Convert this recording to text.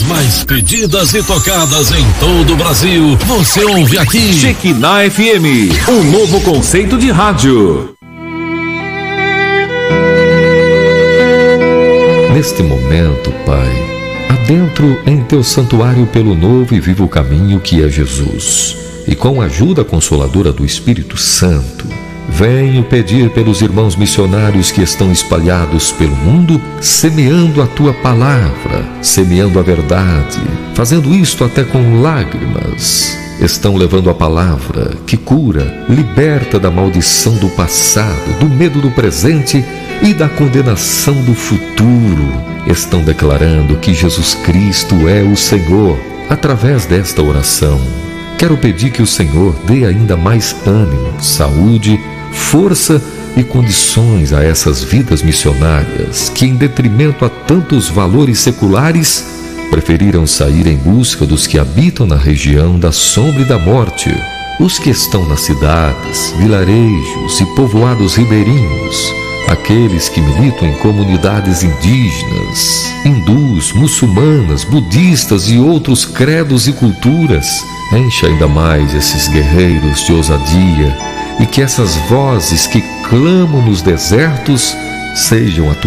mais pedidas e tocadas em todo o Brasil, você ouve aqui. Shekinah FM, um novo conceito de rádio. Neste momento, Pai, adentro em teu santuário pelo novo e vivo caminho que é Jesus, e com a ajuda consoladora do Espírito Santo, venho pedir pelos irmãos missionários que estão espalhados pelo mundo, semeando a tua palavra, semeando a verdade, fazendo isto até com lágrimas. Estão levando a palavra que cura, liberta da maldição do passado, do medo do presente e da condenação do futuro. Estão declarando que Jesus Cristo é o Senhor através desta oração. Quero pedir que o Senhor dê ainda mais ânimo, saúde, força e condições a essas vidas missionárias que, em detrimento a tantos valores seculares, preferiram sair em busca dos que habitam na região da sombra e da morte, os que estão nas cidades, vilarejos e povoados ribeirinhos, aqueles que militam em comunidades indígenas, hindus, muçulmanas, budistas e outros credos e culturas. Enche ainda mais esses guerreiros de ousadia e que essas vozes que clamam nos desertos sejam a tua